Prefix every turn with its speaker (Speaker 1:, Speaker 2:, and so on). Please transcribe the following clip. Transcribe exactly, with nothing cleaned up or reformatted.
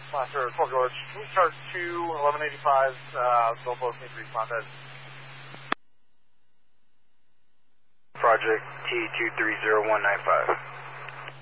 Speaker 1: Master Fort George, chart two, eleven eighty-five, uh, goalpost needs responded.
Speaker 2: Project T two three zero one nine five.